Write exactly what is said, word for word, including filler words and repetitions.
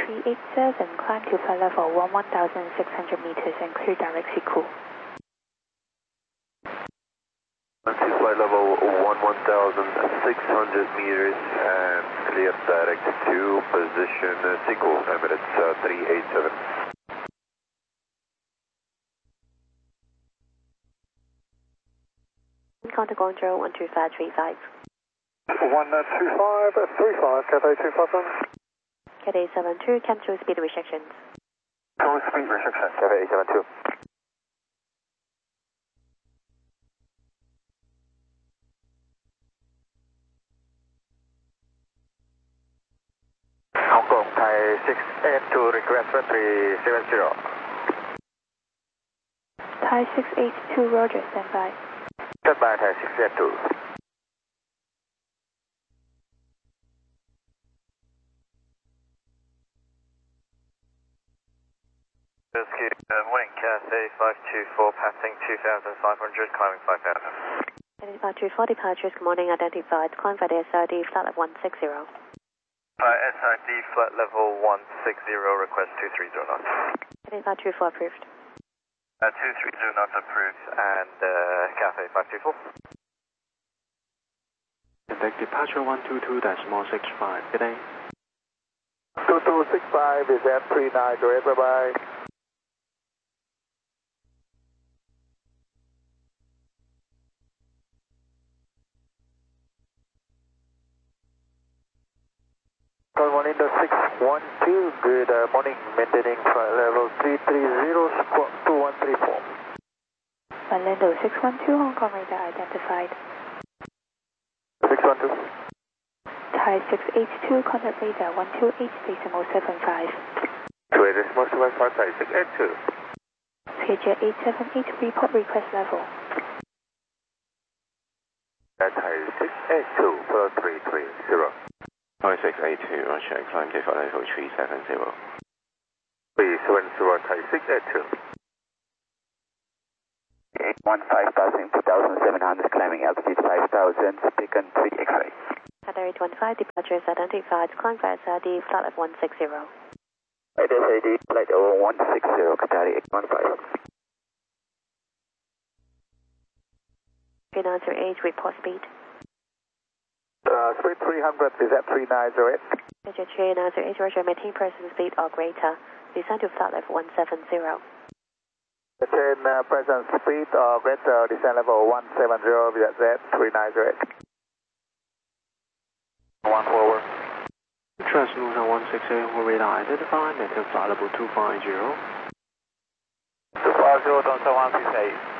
three eight seven, climb to flight level one one thousand six hundred meters and clear direct sequel. To flight level one one thousand six hundred meters and clear direct to position uh, sequel. Emirates uh, three eight seven. Contact Guangzhou one two five three five. one two five three five, Cathay two five seven. Cathay seven two, cancel speed restrictions. Close speed restriction. Cathay seven two. Hong Kong, Thai six eight two, request for three seven zero. Thai six eight two, Roger, stand by. Stand by, Thai six eight two. Good morning, Cathay five two four, passing two thousand five hundred, climbing five thousand. Cathay five two four, departures, good morning, identified, climb by the S R D, flight level one six zero. Hi, S I D, flight level one six zero, request two three zero knots. Cathay five two four approved. Uh, two three zero knots approved, and uh, Cathay five two four. Contact departure one two two six five, good day. two two six five is at three nine, direct, bye bye. Good morning, the six one two, good uh, morning, maintaining flight level three three zero, squawk two one three four. Orlando six one two, Hong Kong radar identified. six one two. Thai six eight two, contact radar one two eight decimal seven five. two eight decimal seven five, Thai six eight two. Pager eight seven eight, report request level. Thai six eight two, four three three zero. Thai six eight two, Roger, climb to flight level three seven zero. three seven zero, Thai six eight two. eight one five, passing two thousand seven hundred, climbing altitude five thousand, taken three X-ray. Cathay eight one five, departures identified, climb by S R D, flight level one six zero. S I D, flight level one six zero, Cathay eight one five. three nine zero eight, report speed. Uh, speed three hundred is at three nine zero eight. Pager three nine zero eight, Roger, maintain present speed or greater. Descend to flight level one seven zero. Maintain uh, present speed or greater, descent level one seven zero, that's at three nine zero eight. One forward. Trust Lunar one six eight, radar identified, maintain flight level two five zero. two five zero, don't say one six eight.